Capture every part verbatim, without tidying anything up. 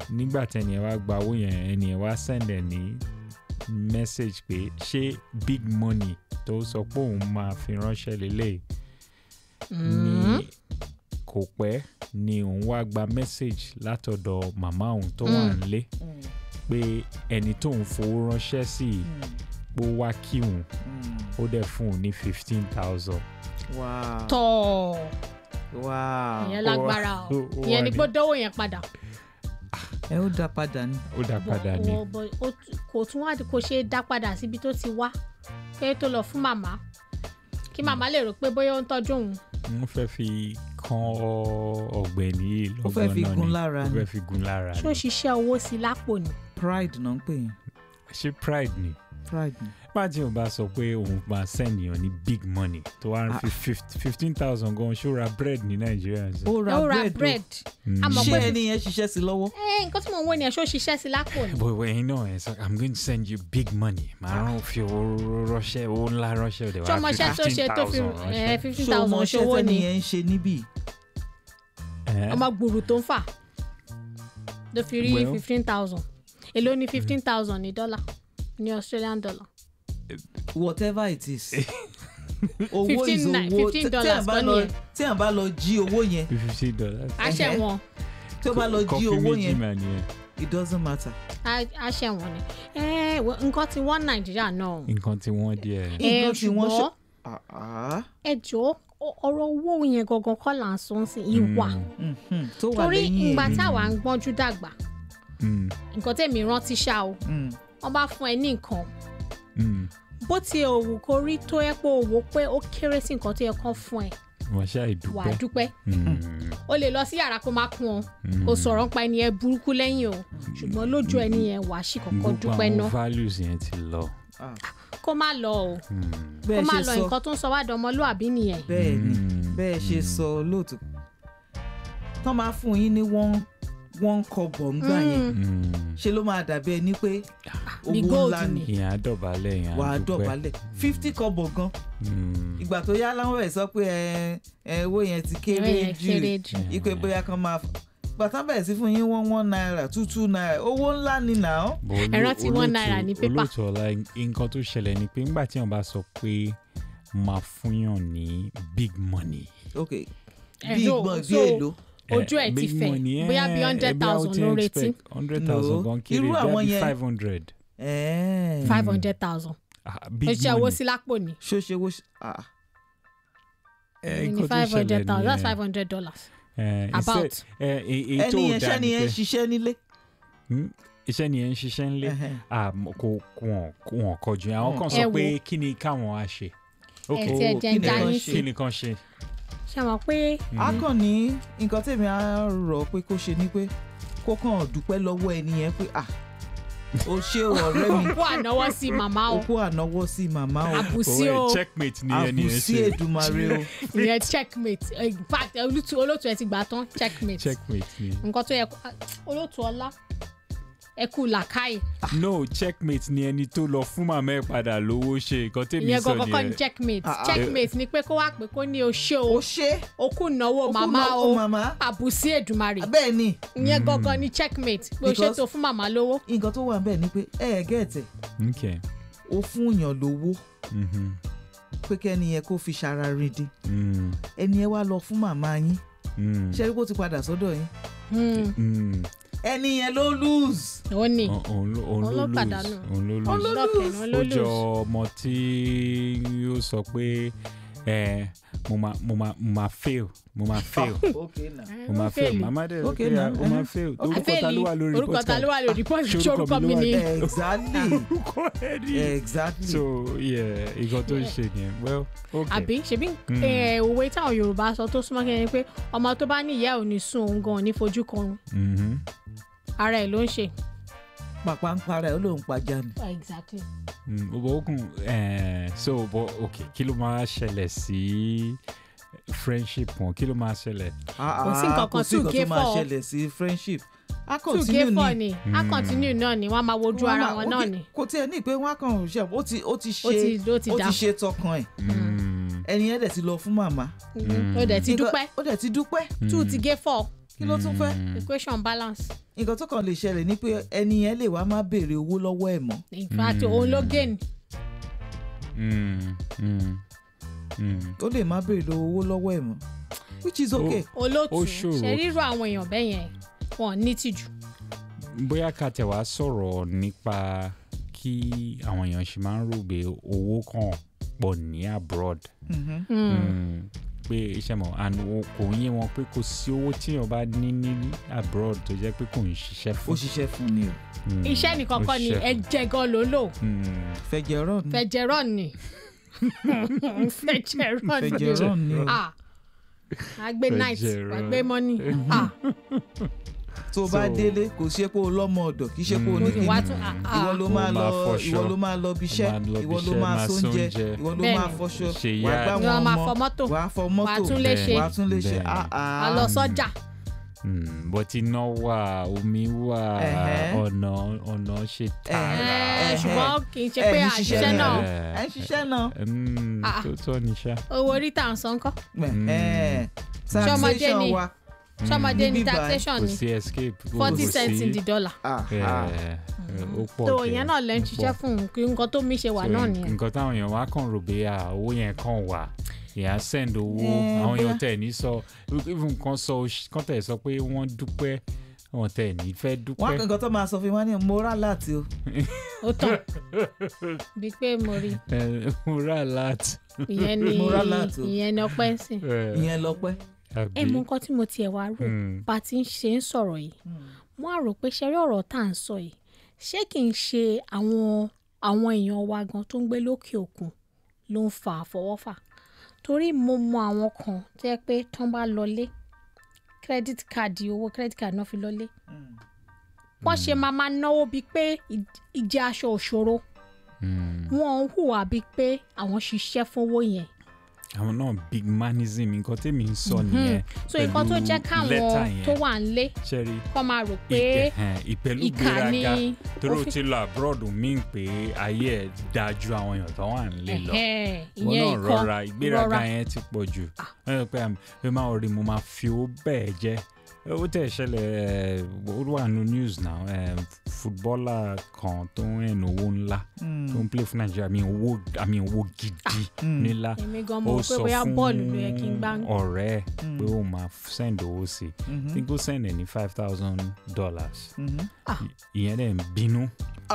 nígbà tẹ́ni ẹ wá gba owó yẹn ẹni ẹ wá send ẹ ní message pé ṣé big money tó sọ pé òun máa fi ránṣẹ́ lélẹ̀ ní kò pẹ́ ni òun wá gba message látọ̀dọ̀ màmá òun tó wà nílé pé ẹni tóun fowó ránṣẹ́ sí pé ó wá kí òun ó dẹ̀ fún òun ní fifteen thousand. wow tọ́ wow ìyẹn lágbára o ìyẹn ni pé dánwò yẹn padà. ẹ ó dá padà ní. ó dá padà ní. kò tún wá kò ṣe dá padà síbi tó ti wá kí tó lọ fún màmá kí màmá lè rò pé bóyá ó ń tọ́jú òun. wọ́n fẹ́ fi kan ọ̀gbẹ́ni yìí lọ́gbọ́n náà ni. ó fẹ́ fi gun lára ni. ó fẹ́ fi gun lára ni. ṣó ṣiṣẹ́ owó sí lápò ni. pride náà ń pè yín. ṣé pride ni. pride ni. bájí òun bá sọ pé òun máa send yàn ní big money tó wá ń fi fifteen thousand gan ṣó ra bread ní nàìjíríà. ó ra bread o ṣé ẹni yẹn ṣiṣẹ́ sí lọ́wọ́. ẹ nǹkan tí mo ń wọ ni ẹ ṣó ṣiṣẹ́ sí lápò ni. bọ̀ ẹ̀yin náà ẹ̀ sọ i'm going to send you big money màá rán fi owó ránṣẹ́ owó ńlá ránṣẹ́ òde wá fifteen thousand ránṣẹ́. fifteen thousand ṣòwò ni. ṣó mọṣẹ́ tẹ́ni yẹn ń ṣe níbí. ọmọ gbùrù tó ń fà ló fi rí fifteen thousand èló ni fifteen thousand ní dọ́là ní Australian dollar. whatever it is. owó is owó tí à ń bá lọ jí owó yẹn. fifteen dollars. àṣẹ wọn. tí ó bá lọ jí owó yẹn yẹn it doesn't matter. àṣẹ wọn ni nǹkan tí wọ́n Nàìjíríà náà. nǹkan tí wọ́n díẹ̀. nǹkan tí wọ́n ṣe. ẹ jọ̀ọ́ ọ̀rọ̀ owó yẹn gangan kọ́ là ń sọ sí ìwà torí ìgbà táwa ń gbọ́njú dàgbà nǹkan tẹ̀mí rántí ṣá o wọ́n bá fún ẹ ní nǹkan bó ti òwò kó rí tó ẹ pé òwò pé ó kéré sí nǹkan tó yẹ kán fún ẹ wọ́n ṣáà ìdúpẹ́ wà á dúpẹ́ o lè lọ sí yàrá kó má kún ọ o sọ̀rọ̀ nípa ẹni yẹn burúkú lẹ́yìn o ṣùgbọ́n lójú ẹni yẹn wà á sì kọ́kọ́ dúpẹ́ náà. gbogbo àwọn values yẹn ti lọ. kó má lọ o kó má lọ nǹkan tó ń sọ wá dọmọlúàbí nìyẹn. bẹ́ẹ̀ ni bẹ́ẹ̀ ṣe sọ lóòótọ́ tán máa fún yín ní wọ́n wọ́n kọ́bọ̀ ńgbà yẹn ṣe ló máa dàbí ẹni pé owó ńlá ni ìyẹn á dọ̀bálẹ̀ ìyẹn á dúpẹ́ wà á dọ̀bálẹ̀ fifty kọ́bọ̀ gan ìgbà tó yá láwọn ẹ̀ sọ pé ẹ owó yẹn ti kéré jù ìpè bóyá kan máa bàtà bẹ̀rẹ̀ sí fún yín one one naira two two naira owó ńlá ni nà ọ́. ẹ̀rọ tí one naira ní pépà. olóòtú ọ̀la nǹkan tó ṣẹlẹ̀ ni pé ńgbà tí wọ́n bá sọ pé máa fún yàn ní big money. ok big money bí èlò. ojú ẹ̀ ti fẹ̀ bóyá bí hundred thousand ló retí. hundred thousand gan kiri bí i five hundred. five hundred thousand. big money. oṣù owó sí lápò ni. ṣó ṣe owó sí. ní five hundred thousand that's five hundred dollars. Uh, about ẹni yẹn ṣẹ́ ni yẹn ń ṣiṣẹ́ nílé. iṣẹ́ ni yẹn ń ṣiṣẹ́ nílé kò wọ́n kọjú àwọn kan sọ pé kí ni káwọn á ṣe. ẹ ti ẹ jẹ́ ń já yín sí. kí ni kan ṣe. ṣe mọ̀ pé. a kàn ní nǹkan tèmi á rọ̀ pé kó ṣe ni pé kó kàn dúpẹ́ lọ́wọ́ ẹni yẹn pé ah o ṣe ọ̀rẹ́ mi. òkú ànáwọ́ sí màmá o. òkú ànáwọ́ sí màmá o. àbùsí o checkmate ni ẹni yẹn ṣe. àbùsí Èdùmàrè o. ìyẹn checkmate in fact olóòtú ẹ ti gbà tán checkmate. checkmate ni. nǹkan tó yẹ olóòtú ọlá ẹ kú làkàì. no checkmate ni ẹni tó lọ fún màmá ẹ padà lówó ṣe nǹkan tèmi sọ nìyẹn. ìyẹn gọgọ kọ́ ni checkmate checkmate ni pé kó wá pé kó ní o ṣe o. o ṣe. o kú náwó màmá o àbùsí Èdùmàrè. bẹ́ẹ̀ ni. ìyẹn gọgọ ni checkmate pé o ṣètò fún màmá lówó. nǹkan tó wà bẹ́ẹ̀ ni pé ẹ ẹ gẹ̀ẹ́tẹ̀. o fún yàn lówó pé kẹ́ni yẹn kó fi ṣara rìndín ẹni yẹn wá lọ fún màmá yín ṣé kó ti padà sọ́dọ̀ yín. ẹni yẹn ló lose. ó ní òun ló lose òun ló lose ó jọ ọmọ tí yóò sọ pé ẹ mo ma mo ma mo ma fail mo ma fail mo ma fail mama de okay na mo ma fail orúkọ ta ló wà lórí report orúkọ ta ló wà lórí report orúkọ mi ni. exactly exactly. so yeah ìkan tó ń ṣe nìyẹn well okay. àbí ṣebí òwe táwọn Yorùbá sọ tó súnmọ́ kí ẹni pé ọmọ tó bá ní ìyá ò ní sùn òun gan ní fojú kan ara ẹ̀ ló ń ṣe. pàpà ń para ẹ̀ ó lóun pàjá ni. exactly. bó okùn so bó ok kí ló máa ṣẹlẹ̀ sí friendship wọn kí ló máa ṣẹlẹ̀. kò sí nǹkan kan two k four kò sí nǹkan tó máa ṣẹlẹ̀ sí friendship. a continue ni two k four ni a continue náà ni wọ́n máa wojú ara wọn náà ni. kò tiẹ̀ ní pé wọ́n á kàn ṣe ó ti ó ti ṣe ó ti ṣe tọkàn ẹ̀ ẹni yẹn dẹ̀ ti lọ fún màmá. ó dẹ̀ ti dúpẹ́ ó dẹ̀ ti dúpẹ́. two ti gé four. kí ló tún fẹ́. equation balance. nǹkan tó kàn lè ṣẹlẹ̀ ni pé ẹni yẹn lè wá má béèrè owó lọ́wọ́ ẹ̀ mọ́. in fact òun ló gain. ó lè má béèrè owó lọ́wọ́ ẹ̀ mọ́ which is okay. olóòtú ṣe rírọ àwọn èèyàn bẹ́ẹ̀ yẹn wọn ní tìjú. bóyá ká tẹ̀ wá sọ̀rọ̀ nípa kí àwọn èèyàn ṣe máa ń rò pé owó kan pọ̀ ní abroad. pé iṣẹ́ mọ̀ and kò ń yé wọn pé kò sí owó tí èèyàn bá ní ní abroad tó jẹ́ pé kò ń ṣiṣẹ́ fún. ó ṣiṣẹ́ fún ni o. iṣẹ́ nìkan kọ́ ni ẹ̀jẹ̀ gan ló lò. fẹ̀jẹ̀rọ̀ ni. fẹ̀jẹ̀rọ̀ ni. fẹ̀jẹ̀rọ̀ ni. fẹ̀jẹ̀rọ̀ ni o. wàá gbé night wàá gbé money. tó bá délé kò ṣe pé o lọ́mọ ọ̀dọ̀ kì í ṣe pé o ní kíni ìwọ ló máa lọ ìwọ ló máa lọ bíṣẹ́ ìwọ ló máa sóúnjẹ ìwọ ló máa fọṣọ wàá gbá wọn mọ́ wàá fọ mọ́tò wàá tún lè ṣe wàá lọ sọ́jà. bọ́tí iná wà omi wà ọ̀nà ọ̀nà ṣe tààrà. ṣùgbọ́n kì í ṣe pé àṣìṣe náà. ẹ ń ṣiṣẹ́ náà. tó tọ́ ní ṣá. owó orí tà ń san kọ́. taxation wa. sọmọdé ní taxation ni kò sí escape forty cents in the dollar. ó pọ̀ tó yẹn náà lẹ́ ń ṣiṣẹ́ fún un kí nǹkan tó mi ṣe wà náà nìyẹn. nǹkan táwọn èèyàn wá kàn rò pé owó yẹn kàn wà ìyá send owó àwọn èèyàn tẹ̀ ní sọ even kan sọ kan tẹ̀ sọ pé wọ́n dúpẹ́ wọn tẹ̀ ní fẹ́ dúpẹ́. wọ́n á kankan tó máa sọ fún wọn ní moral láti o. ó tán bí pé mo rí. moral láti. ìyẹn ni ìyẹn ni ọpẹ́ sí. ìyẹn lọ́pẹ́. ẹ mọ nǹkan tí mo tiẹ̀ wá rò bá ti ń ṣe ń sọ̀rọ̀ yìí mo á rò pé ṣẹ́rí ọ̀rọ̀ tá à ń sọ yìí ṣé kì í ṣe àwọn àwọn èèyàn wa gan tó ń gbé lókè òkun ló ń fa àfọwọ́fà torí mo mọ àwọn kan tó yẹ pé tán bá lọlé credit card owó credit card náà fi lọlé wọ́n ṣe máa máa náwó bíi pé ìjẹ́ aṣọ òṣòro wọ́n ń hùwà bíi pé àwọn ṣiṣẹ́ fówó yẹn. àwọn náà big manism nǹkan tèmi ń sọ nìyẹn so nǹkan tó jẹ́ káwọn tó wà nílé kọ́ máa rò pé ìkà ni torí ó ti lọ abroad mean pé ayé ẹ̀ dáa ju àwọn èèyàn tó wà nílé lọ wọn náà rọra ìgbéraga yẹn ti pọ̀ jù wọ́n yẹ pé ẹ máa rí mo máa fi owó bẹ́ẹ̀ jẹ́ ó tẹ̀ ṣẹlẹ̀ ó wà ní news now footballer kan tó ń rìn owó ńlá tó ń play fún Nigeria àmì owó àmì owó gidi nílá ó sọ fún ọ̀rẹ́ pé ó máa send owó sí i tí kò send ẹ̀ ní five thousand dollars ìyẹn dẹ̀ ń bínú.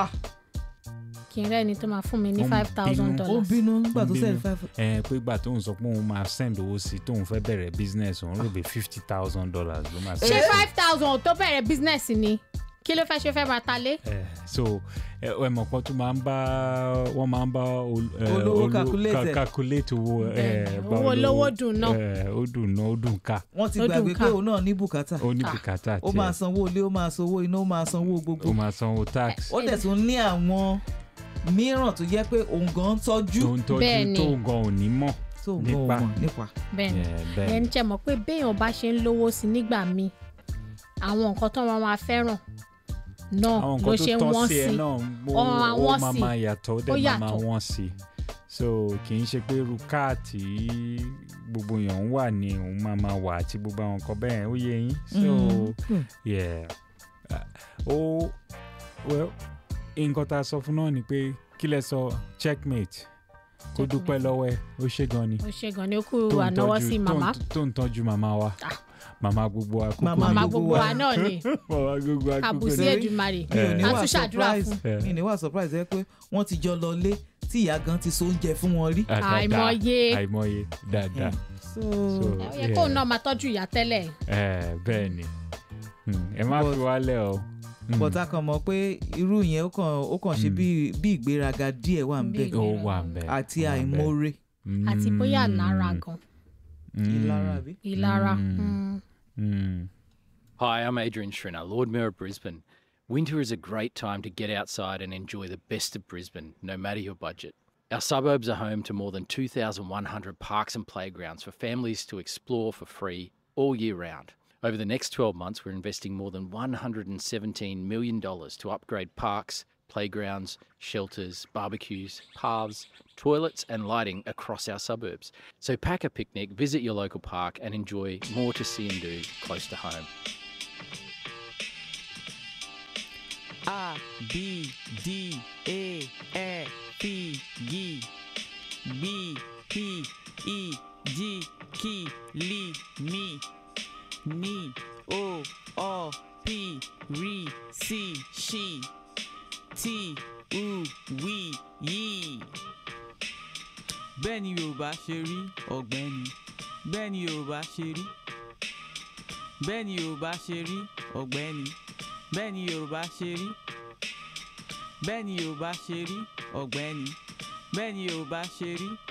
kì í rẹ́ni tó máa fún mi ní five thousand dollars. ó bínú nígbà tó send five. ẹ pé ìgbà tóun sọ pé òun máa send owó sí tóun fẹ́ bẹ̀rẹ̀ business òun rò pé fifty thousand dollars ló máa send. ṣé five thousand tó bẹ̀rẹ̀ business ni kí ló fẹ́ ṣe fẹ́ máa ta lé. so ẹ mọ̀ pọ́n tó máa ń bá wọ́n máa ń bá olówó calculate owó owó olówó dùn náà ó dùn náà ó dùn ká. wọ́n ti gbàgbé pé òun náà ní bùkátà. ó ní bùkátà tiẹ̀ ó máa sanwó ilé ó máa sanwó iná ó máa sanwó gbogbo. ó máa sanwó tax. ó dẹ̀ tún ní àwọn mìíràn tó jẹ́ pé òun gan ń tọ́jú. tó ń tọ́jú tó gan ò ní mọ̀ nípa nípa. bẹ́ẹ̀ni ẹni tí ẹ mọ̀ pé béèyàn bá ṣe ń lówó sí nígbà míì àwọn nǹkan tó wọn máa fẹ́ràn náà ló ṣe wọ́n sí ó máa máa yàtọ̀ ó dẹ̀ máa máa wọ́n sí so kì í ṣe pé rukáàtì gbogbo èèyàn ń wà ní òun máa máa wà àti gbogbo àwọn nǹkan bẹ́ẹ̀ ó yé yín so yeah ó well nǹkan tá a sọ fún náà ni pé kí lẹ sọ checkmate kó dúpẹ́ lọ́wọ́ ẹ ó ṣe gan ni ó ṣe gan ni ó kú ànáwọ́ sí màmá tó ń tọ́jú màmá wa màmá gbogbo akókò màmá gbogbo wa náà ni màmá gbogbo akókò àbùsí Èdùmàrè àtúnṣàdúrà fún. mi ní wà surprise ẹ pé wọ́n ti jọ lọ lé tí ìyá gan ti so oúnjẹ fún wọn rí. àìmọye àìmọye dáadáa. ó yẹ kóun náà máa tọ́jú ìyá tẹ́lẹ̀. bẹ́ẹ̀ ni ẹ má fi wálẹ̀ o. bọ́tà kan mọ̀ pé irú yẹn ó kàn ó kàn ṣe bí ìgbéraga díẹ̀ wà ń bẹ̀ ó wà ń bẹ̀ àti àìmọ̀re. àti bóyá lára gan. ìlara bí. ìlara. Hi, I'm Adrian Schrinner, Lord Mayor of Brisbane. Winter is a great time to get outside and enjoy the best of Brisbane, no matter your budget. Our suburbs are home to more than two thousand one hundred parks and playgrounds for families to explore for free all year round. Over the next twelve months, we're investing more than one hundred seventeen million dollars to upgrade parks, playgrounds, shelters, barbecues, paths, toilets and lighting across our suburbs. So pack a picnic, visit your local park and enjoy more to see and do close to home. A, B, D, E, F, G, B, P, E, G, K, L, M, N, O, O, P, R, C, Š, T, U, W, Y. Bẹ́ẹ̀ ni Yorùbá ṣe rí ọ̀gbẹ́ni. Bẹ́ẹ̀ ni Yorùbá ṣe rí. Bẹ́ẹ̀ ni Yorùbá ṣe rí ọ̀gbẹ́ni. Bẹ́ẹ̀ ni Yorùbá ṣe rí. Bẹ́ẹ̀ ni Yorùbá ṣe rí ọ̀gbẹ́ni. Bẹ́ẹ̀ ni Yorùbá ṣe rí.